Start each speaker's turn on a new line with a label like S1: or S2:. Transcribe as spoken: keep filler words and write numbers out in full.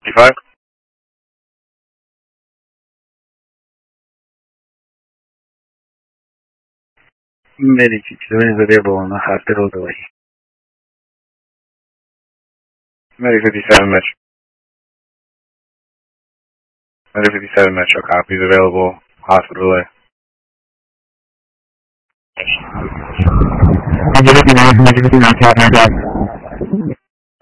S1: E five?
S2: Medic sixty-seven is available on the hospital delay.
S1: Medic fifty-seven, Metro. Medic fifty-seven, Metro, copies available, hospital delay.
S2: Medic fifty-nine, Medic fifty-nine,